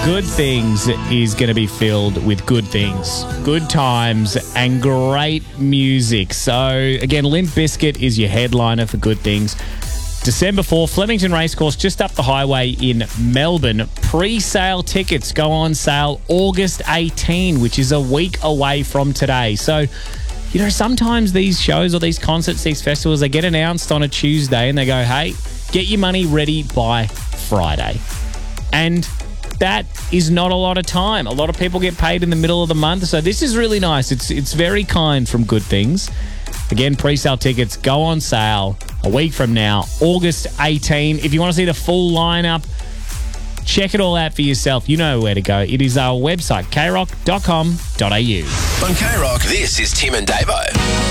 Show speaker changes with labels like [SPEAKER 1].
[SPEAKER 1] Good Things is going to be filled with good things, good times, and great music. So, again, Limp Bizkit is your headliner for Good Things. December 4, Flemington Racecourse, just up the highway in Melbourne. Pre-sale tickets go on sale August 18, which is a week away from today. So, you know, sometimes these shows or these concerts, these festivals, they get announced on a Tuesday and they go, hey, get your money ready by Friday. And that is not a lot of time. A lot of people get paid in the middle of the month. So this is really nice. It's very kind from Good Things. Again, pre-sale tickets go on sale a week from now, August 18. If you want to see the full lineup, check it all out for yourself. You know where to go. It is our website, krock.com.au.
[SPEAKER 2] On K-Rock, this is Tim and Davo.